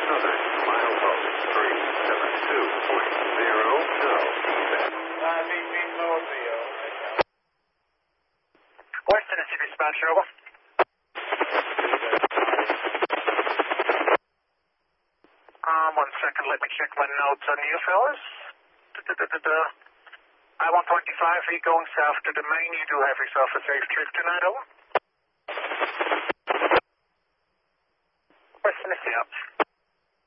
Southern, milepost 372.0, no, West Tennessee dispatcher, over. 1 second, let me check my notes on you fellas. I-125, are you going south to the main? You do have yourself a safe trip tonight, over. West Tennessee, up.